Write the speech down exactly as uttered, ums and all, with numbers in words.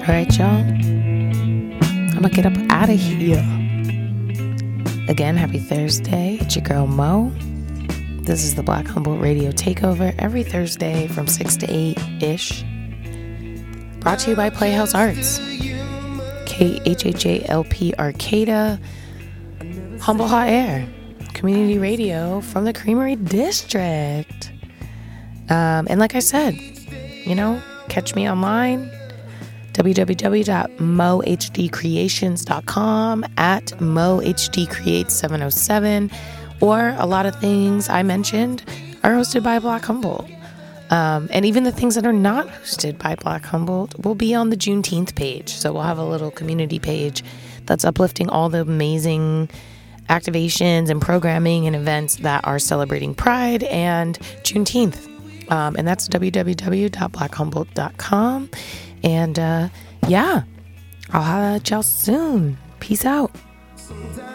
All right, y'all. I'm going to get up out of here. Again, happy Thursday. It's your girl, Mo. This is the Black Humboldt Radio Takeover every Thursday from six to eight-ish. Brought to you by Playhouse Arts. K H H A L P Arcata. Humble Hot Air. Community radio from the Creamery District. Um, and like I said, you know, catch me online. w w w dot mo h d creations dot com, at mohd seven oh seven, or a lot of things I mentioned are hosted by Black Humboldt. Um, and even the things that are not hosted by Black Humboldt will be on the Juneteenth page. So we'll have a little community page that's uplifting all the amazing activations and programming and events that are celebrating Pride and Juneteenth. Um, and that's w w w dot black humboldt dot com. And uh, yeah, I'll holla at y'all soon. Peace out.